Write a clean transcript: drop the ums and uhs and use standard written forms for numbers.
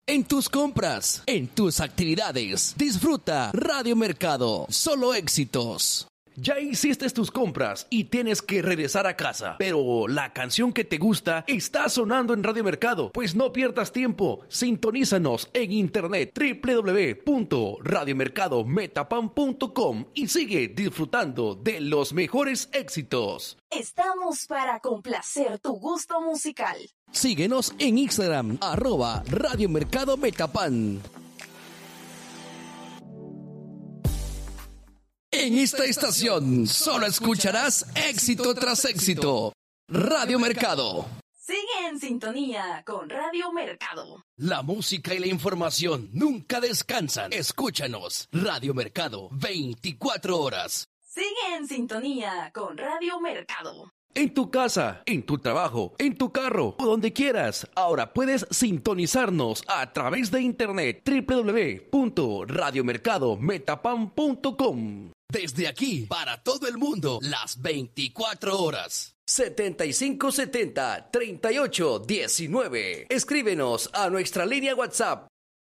En tus compras, en tus actividades, disfruta Radio Mercado. Solo éxitos. Ya hiciste tus compras y tienes que regresar a casa, pero la canción que te gusta está sonando en Radio Mercado. Pues no pierdas tiempo, sintonízanos en internet www.radiomercadometapan.com y sigue disfrutando de los mejores éxitos. Estamos para complacer tu gusto musical. Síguenos en Instagram, @radiomercadometapan. En esta estación solo escucharás éxito tras éxito. Radio Mercado. Sigue en sintonía con Radio Mercado. La música y la información nunca descansan. Escúchanos. Radio Mercado, 24 horas. Sigue en sintonía con Radio Mercado. En tu casa, en tu trabajo, en tu carro o donde quieras. Ahora puedes sintonizarnos a través de internet www.radiomercadometapan.com. Desde aquí, para todo el mundo, las 24 horas. 7570-3819. Escríbenos a nuestra línea WhatsApp